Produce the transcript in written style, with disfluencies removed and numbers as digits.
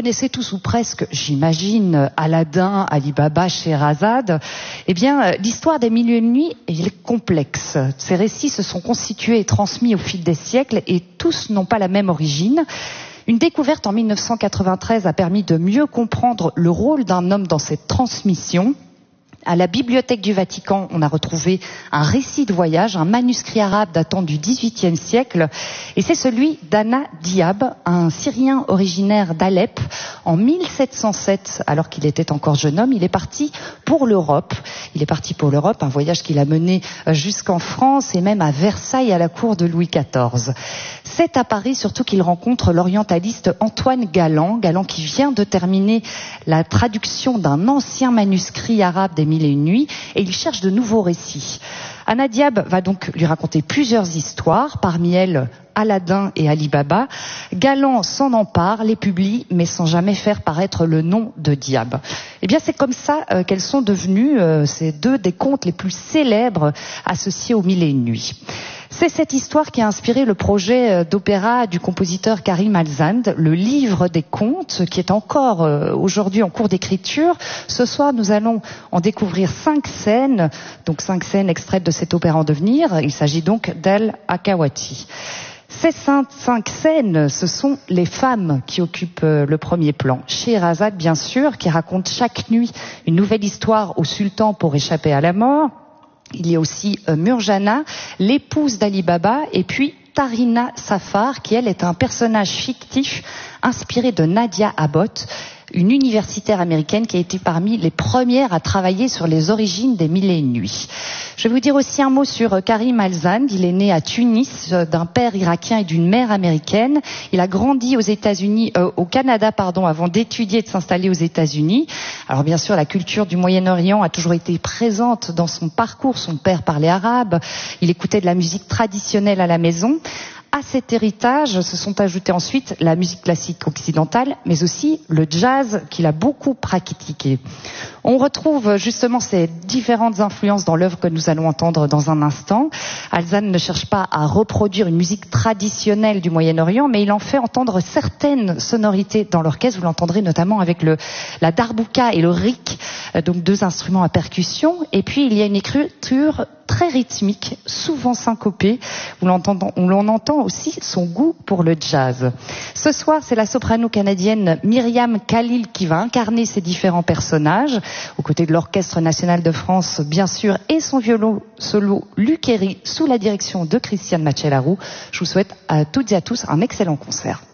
connaissez tous ou presque, j'imagine, Aladdin, Ali Baba, Scheherazade. Eh bien, l'histoire des Mille et une nuits est complexe. Ces récits se sont constitués et transmis au fil des siècles et tous n'ont pas la même origine. Une découverte en 1993 a permis de mieux comprendre le rôle d'un homme dans cette transmission. À la Bibliothèque du Vatican, on a retrouvé un récit de voyage, un manuscrit arabe datant du XVIIIe siècle, et c'est celui d'Anna Diab, un Syrien originaire d'Alep. En 1707, alors qu'il était encore jeune homme, il est parti pour l'Europe. Un voyage qu'il a mené jusqu'en France et même à Versailles à la cour de Louis XIV. C'est à Paris surtout qu'il rencontre l'orientaliste Antoine Galland qui vient de terminer la traduction d'un ancien manuscrit arabe des Mille et une nuits, et il cherche de nouveaux récits. Anna Diab va donc lui raconter plusieurs histoires, parmi elles Aladdin et Ali Baba. Galland s'en empare, les publie, mais sans jamais faire paraître le nom de Diab. Eh bien, c'est comme ça qu'elles sont devenues ces deux des contes les plus célèbres associés aux Mille et une nuits. C'est cette histoire qui a inspiré le projet d'opéra du compositeur Karim Al-Zand, le livre des contes, qui est encore aujourd'hui en cours d'écriture. Ce soir, nous allons en découvrir 5 scènes, donc 5 scènes extraites de cet opéra en devenir. Il s'agit donc d'El Akawati. Ces 5 scènes, ce sont les femmes qui occupent le premier plan. Scheherazade, bien sûr, qui raconte chaque nuit une nouvelle histoire au sultan pour échapper à la mort. Il y a aussi Murjana, l'épouse d'Ali Baba, et puis Tarina Safar, qui elle est un personnage fictif inspiré de Nadia Abbott, une universitaire américaine qui a été parmi les premières à travailler sur les origines des Mille et une nuits. Je vais vous dire aussi un mot sur Karim Al-Zand. Il est né à Tunis d'un père irakien et d'une mère américaine. Il a grandi au Canada, avant d'étudier et de s'installer aux États-Unis. Alors bien sûr, la culture du Moyen-Orient a toujours été présente dans son parcours. Son père parlait arabe. Il écoutait de la musique traditionnelle à la maison. À cet héritage se sont ajoutés ensuite la musique classique occidentale, mais aussi le jazz qu'il a beaucoup pratiqué. On retrouve justement ces différentes influences dans l'œuvre que nous allons entendre dans un instant. Al-Zand ne cherche pas à reproduire une musique traditionnelle du Moyen-Orient, mais il en fait entendre certaines sonorités dans l'orchestre. Vous l'entendrez notamment avec la darbouka et le rik, donc 2 instruments à percussion. Et puis il y a une écriture très rythmique, souvent syncopée, où l'on entend aussi son goût pour le jazz. Ce soir, c'est la soprano canadienne Myriam Khalil qui va incarner ces différents personnages, aux côtés de l'Orchestre national de France, bien sûr, et son violon solo Luc Herry, sous la direction de Christiane Machelarou. Je vous souhaite à toutes et à tous un excellent concert.